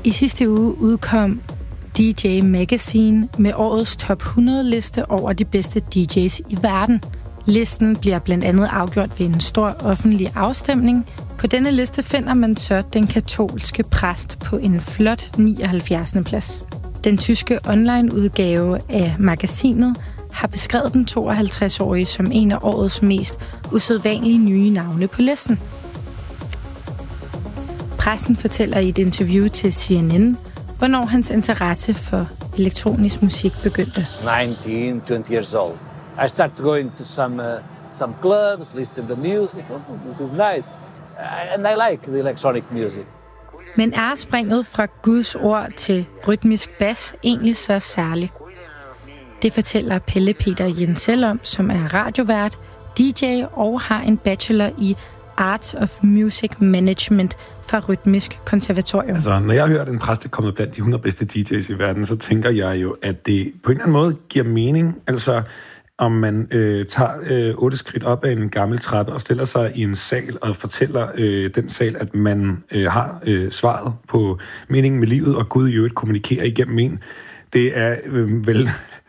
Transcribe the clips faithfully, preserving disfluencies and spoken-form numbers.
I sidste uge udkom D J Magazine med årets top hundrede liste over de bedste D J's i verden. Listen bliver blandt andet afgjort ved en stor offentlig afstemning. På denne liste finder man så den katolske præst på en flot nioghalvfjerdsende plads. Den tyske online-udgave af magasinet har beskrevet den tooghalvtreds-årige som en af årets mest usædvanlige nye navne på listen. Præsten fortæller i et interview til C N N, hvornår hans interesse for elektronisk musik begyndte. nineteen, twenty years old. I started going to some uh, some clubs, listening to music. Oh, this is nice. And I like the electronic music. Men er springet fra Guds ord til rytmisk bas egentlig så særligt? Det fortæller Pelle Peter Jensel om, som er radiovært, D J og har en bachelor i Arts of Music Management fra Rytmisk Konservatorium. Altså, når jeg hører, at en præst er kommet blandt de hundrede bedste D J's i verden, så tænker jeg jo, at det på en eller anden måde giver mening. Altså, om man øh, tager øh, otte skridt op af en gammel trappe og stiller sig i en sal og fortæller øh, den sal, at man øh, har øh, svaret på meningen med livet, og Gud i øvrigt kommunikerer igennem en. Det er øh, vel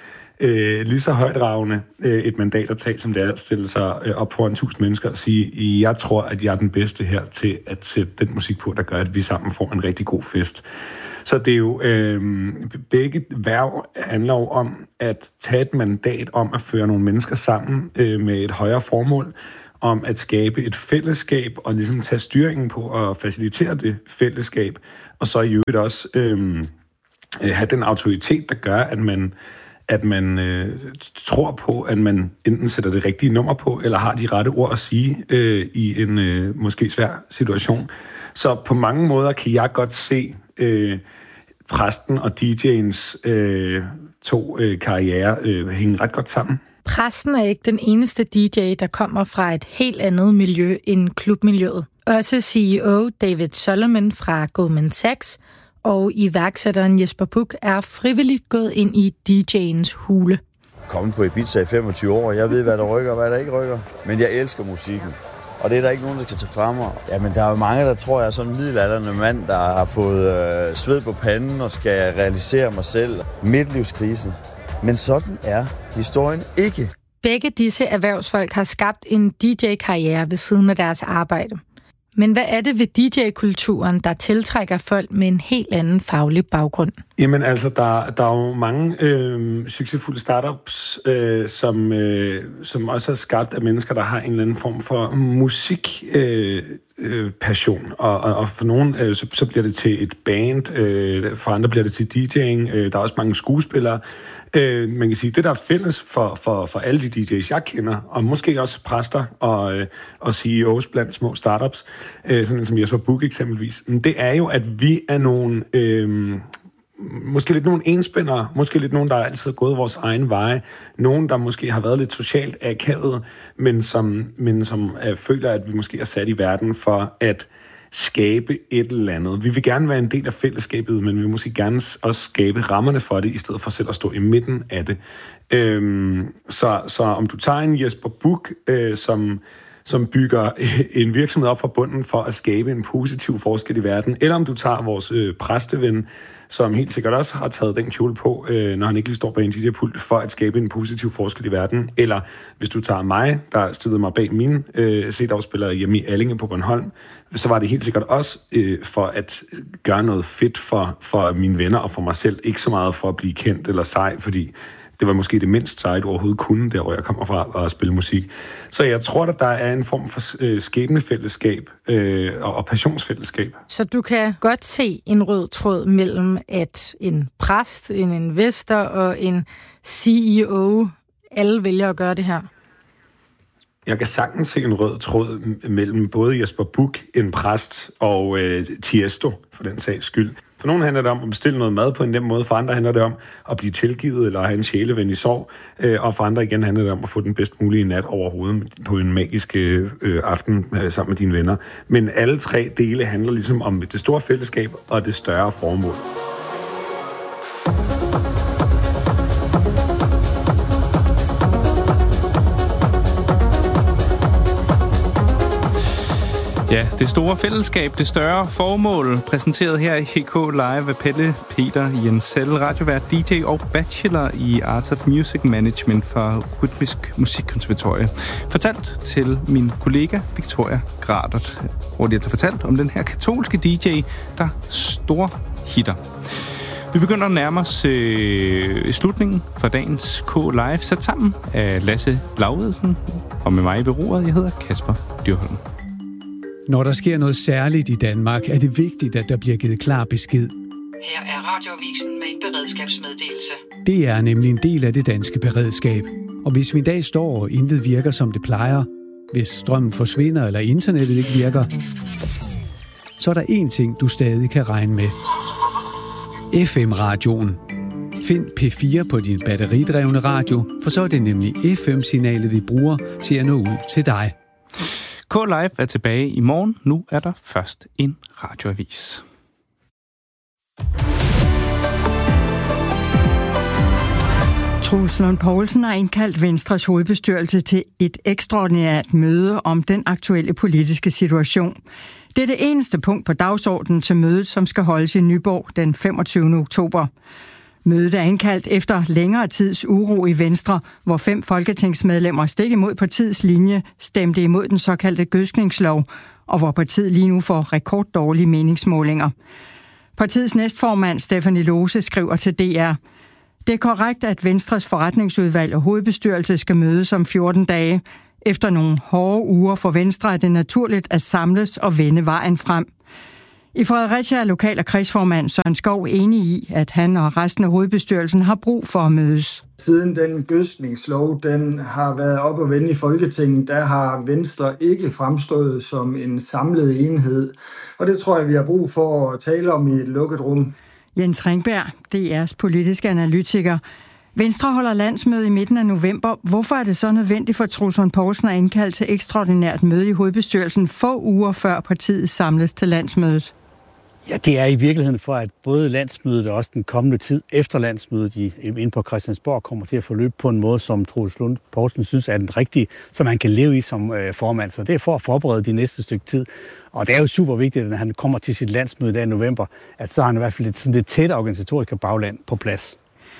øh, lige så højdragende øh, et mandat at tage, som det er at stille sig øh, op foran tusind mennesker og sige, jeg tror, at jeg er den bedste her til at sætte den musik på, der gør, at vi sammen får en rigtig god fest. Så det er jo, øh, begge værv handler jo om at tage et mandat om at føre nogle mennesker sammen øh, med et højere formål, om at skabe et fællesskab og ligesom tage styringen på at facilitere det fællesskab, og så i øvrigt også øh, have den autoritet, der gør, at man, at man øh, tror på, at man enten sætter det rigtige nummer på, eller har de rette ord at sige øh, i en øh, måske svær situation. Så på mange måder kan jeg godt se øh, præsten og D J'ens øh, to øh, karriere øh, hænge ret godt sammen. Præsten er ikke den eneste D J, der kommer fra et helt andet miljø end klubmiljøet. Også C E O David Solomon fra Goldman Sachs og iværksætteren Jesper Buch er frivilligt gået ind i D J'ens hule. Kommet på Ibiza i femogtyve år, jeg ved, hvad der rykker og hvad der ikke rykker, men jeg elsker musikken. Og det er der ikke nogen, der kan tage fra mig. Jamen, der er jo mange, der tror, jeg er sådan en middelaldrende mand, der har fået øh, sved på panden og skal realisere mig selv. Midtlivskrise. Men sådan er historien ikke. Begge disse erhvervsfolk har skabt en D J-karriere ved siden af deres arbejde. Men hvad er det ved D J-kulturen, der tiltrækker folk med en helt anden faglig baggrund? Jamen altså, der, der er jo mange øh, succesfulde startups, øh, som, øh, som også er skabt af mennesker, der har en eller anden form for musikpassion. Øh, øh, og, og, og for nogen, øh, så, så bliver det til et band, øh, for andre bliver det til DJing. Øh, der er også mange skuespillere. Øh, man kan sige, det der er fælles for, for, for alle de D J's, jeg kender, og måske også præster og, øh, og C E O's blandt små startups, øh, sådan som Jesper Buch eksempelvis, det er jo, at vi er nogle, øh, måske lidt nogle enspændere, måske lidt nogen, der altid har gået vores egen veje, nogen, der måske har været lidt socialt akavet, men som, men som øh, føler, at vi måske er sat i verden for at skabe et eller andet. Vi vil gerne være en del af fællesskabet, men vi vil måske gerne også skabe rammerne for det, i stedet for selv at stå i midten af det. Øhm, så, så om du tager en Jesper Buch, øh, som, som bygger en virksomhed op fra bunden for at skabe en positiv forskel i verden, eller om du tager vores øh, præsteven, som helt sikkert også har taget den kjole på, øh, når han ikke lige står bag en D J-pult, for at skabe en positiv forskel i verden. Eller hvis du tager mig, der stillede mig bag mine øh, C-dagspillere hjemme i Allinge på Bornholm, så var det helt sikkert også øh, for at gøre noget fedt for, for mine venner og for mig selv. Ikke så meget for at blive kendt eller sej, fordi det var måske det mindst seje, du overhovedet kunne, der hvor jeg kommer fra at spille musik. Så jeg tror, at der er en form for øh, skæbnefællesskab øh, og, og passionsfællesskab. Så du kan godt se en rød tråd mellem, at en præst, en investor og en C E O, alle vælger at gøre det her? Jeg kan sagtens se en rød tråd mellem både Jesper Buch, en præst, og øh, Tiesto, for den sags skyld. For nogle handler det om at bestille noget mad på en nem måde, for andre handler det om at blive tilgivet eller have en sjæleven i sorg, øh, og for andre igen handler det om at få den bedst mulige nat overhovedet på en magisk øh, aften øh, sammen med dine venner. Men alle tre dele handler ligesom om det store fællesskab og det større formål. Ja, det store fællesskab, det større formål, præsenteret her i K Live af Pelle Peter Jensel, radiovært, D J og bachelor i Arts of Music Management fra Rytmisk Musikkonservatorium. Fortalt til min kollega Victoria Gradert, hvor de har fortalt om den her katolske D J, der stor hitter. Vi begynder at nærme os øh, slutningen for dagens K Live, sat sammen af Lasse Lauridsen, og med mig i bureauet, jeg hedder Kasper Dyrholm. Når der sker noget særligt i Danmark, er det vigtigt, at der bliver givet klar besked. Her er Radioavisen med en beredskabsmeddelelse. Det er nemlig en del af det danske beredskab. Og hvis vi en dag står, og intet virker, som det plejer, hvis strømmen forsvinder eller internettet ikke virker, så er der én ting, du stadig kan regne med. F M-radioen. Find P fire på din batteridrevne radio, for så er det nemlig F M-signalet, vi bruger til at nå ud til dig. K Live er tilbage i morgen. Nu er der først en radioavis. Troels Lund Poulsen har indkaldt Venstres hovedbestyrelse til et ekstraordinært møde om den aktuelle politiske situation. Det er det eneste punkt på dagsordenen til mødet, som skal holdes i Nyborg den femogtyvende oktober. Mødet er indkaldt efter længere tids uro i Venstre, hvor fem folketingsmedlemmer stik imod partiets linje stemte imod den såkaldte gødskningslov, og hvor partiet lige nu får rekorddårlige meningsmålinger. Partiets næstformand Stephanie Lose skriver til D R: Det er korrekt, at Venstres forretningsudvalg og hovedbestyrelse skal mødes om fjorten dage. Efter nogle hårde uger for Venstre er det naturligt at samles og vende vejen frem. I Fredericia er lokal- og kredsformand Søren Skov enig i, at han og resten af hovedbestyrelsen har brug for at mødes. Siden den gødskningslov, den har været op og vende i Folketinget, der har Venstre ikke fremstået som en samlet enhed. Og det tror jeg, vi har brug for at tale om i et lukket rum. Jens Ringberg, D R's politiske analytiker. Venstre holder landsmøde i midten af november. Hvorfor er det så nødvendigt for Troels Lund Poulsen at indkalde til ekstraordinært møde i hovedbestyrelsen få uger før partiet samles til landsmødet? Ja, det er i virkeligheden for, at både landsmødet og også den kommende tid efter landsmødet i, inde på Christiansborg kommer til at forløbe på en måde, som Troels Lund Poulsen synes er den rigtige, som han kan leve i som øh, formand. Så det er for at forberede de næste stykke tid. Og det er jo super vigtigt, at når han kommer til sit landsmøde der i november, at så har han i hvert fald lidt, sådan det tætte organisatoriske bagland på plads.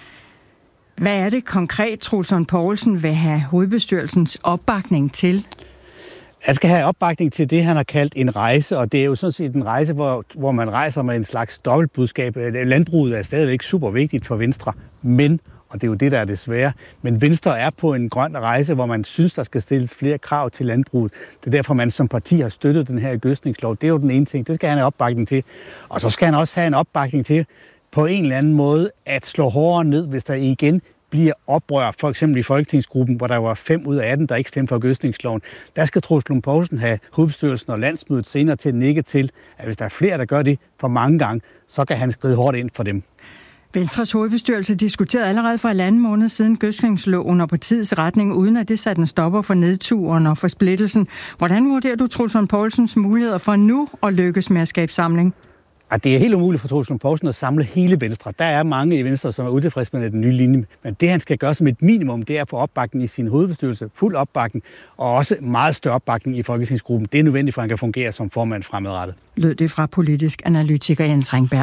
Hvad er det konkret, Troels Lund Poulsen vil have hovedbestyrelsens opbakning til? Han skal have opbakning til det, han har kaldt en rejse, og det er jo sådan set en rejse, hvor, hvor man rejser med en slags dobbeltbudskab. Landbruget er stadigvæk super vigtigt for Venstre, men, og det er jo det, der er det svære, men Venstre er på en grøn rejse, hvor man synes, der skal stilles flere krav til landbruget. Det er derfor, man som parti har støttet den her gødskningslov. Det er jo den ene ting, det skal han have opbakning til. Og så skal han også have en opbakning til på en eller anden måde at slå hårdere ned, hvis der igen bliver oprør, for eksempel i Folketingsgruppen, hvor der var fem ud af atten, der ikke stemte for gødskningsloven. Der skal Troels Lund Poulsen have hovedbestyrelsen og landsmødet senere til at nikke til, at hvis der er flere, der gør det for mange gange, så kan han skride hårdt ind for dem. Venstres hovedbestyrelse diskuterede allerede for en anden måned siden gødskningsloven og partiets retning, uden at det satte en stopper for nedturen og for splittelsen. Hvordan vurderer du Troels Lund Poulsens muligheder for nu at lykkes med at skabe samling? At det er helt umuligt for Troels Lund Poulsen at samle hele Venstre. Der er mange i Venstre, som er utilfredse med den nye linje. Men det, han skal gøre som et minimum, det er at få opbakning i sin hovedbestyrelse, fuld opbakning, og også meget større opbakning i Folketingsgruppen. Det er nødvendigt, for at han kan fungere som formand fremadrettet. Lød det fra politisk analytiker Jens Ringberg.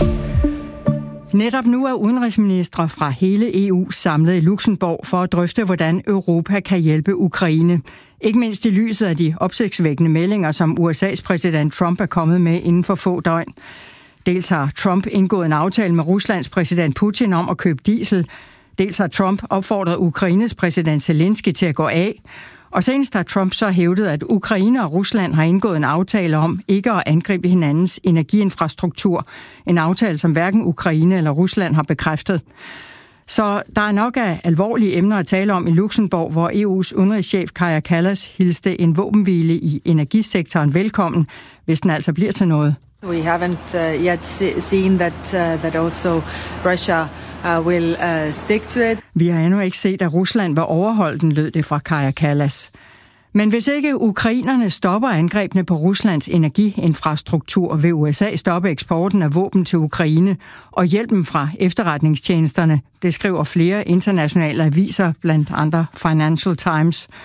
Netop nu er udenrigsministre fra hele E U samlet i Luxembourg for at drøfte, hvordan Europa kan hjælpe Ukraine. Ikke mindst i lyset af de opsigtsvækkende meldinger, som U S A's præsident Trump er kommet med inden for få døgn. Dels har Trump indgået en aftale med Ruslands præsident Putin om at købe diesel. Dels har Trump opfordret Ukraines præsident Zelensky til at gå af. Og senest har Trump så hævdet, at Ukraine og Rusland har indgået en aftale om ikke at angribe hinandens energiinfrastruktur. En aftale, som hverken Ukraine eller Rusland har bekræftet. Så der er nok af alvorlige emner at tale om i Luxembourg, hvor E U's udenrigschef Kaja Kallas hilste en våbenhvile i energisektoren velkommen, hvis den altså bliver til noget. We haven't uh, yet seen that uh, that also Russia uh, will uh, stick to it. Vi har endnu ikke set, at Rusland vil overholde den, lød det fra Kaja Kallas. Men hvis ikke ukrainerne stopper angrebene på Ruslands energiinfrastruktur, vil U S A stoppe eksporten af våben til Ukraine og hjælpen fra efterretningstjenesterne. Det skriver flere internationale aviser, blandt andre Financial Times.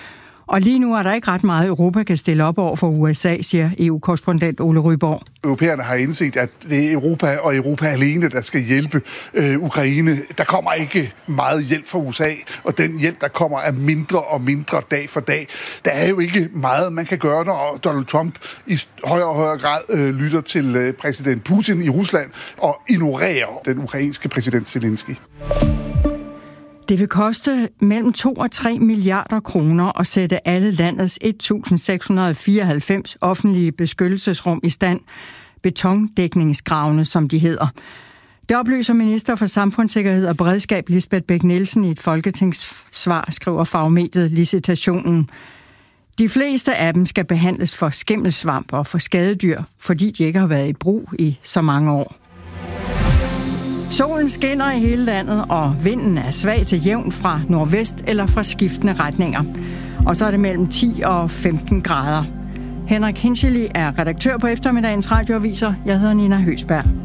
Og lige nu er der ikke ret meget, Europa kan stille op over for U S A, siger E U-korrespondent Ole Ryborg. Europæerne har indset, at det er Europa og Europa alene, der skal hjælpe øh, Ukraine. Der kommer ikke meget hjælp fra U S A, og den hjælp, der kommer, er mindre og mindre dag for dag. Der er jo ikke meget, man kan gøre, når Donald Trump i højere og højere grad øh, lytter til øh, præsident Putin i Rusland og ignorerer den ukrainske præsident Zelensky. Det vil koste mellem to og tre milliarder kroner at sætte alle landets et tusind seks hundrede fireoghalvfems offentlige beskyttelsesrum i stand. Betondækningsgravene, som de hedder. Det oplyser minister for samfundssikkerhed og beredskab Lisbeth Bech-Nielsen i et folketingssvar, skriver Fagmediet Licitationen. De fleste af dem skal behandles for skimmelsvamp og for skadedyr, fordi de ikke har været i brug i så mange år. Solen skinner i hele landet, og vinden er svag til jævn fra nordvest eller fra skiftende retninger. Og så er det mellem ti og femten grader. Henrik Hinchely er redaktør på eftermiddagens radioaviser. Jeg hedder Nina Høsberg.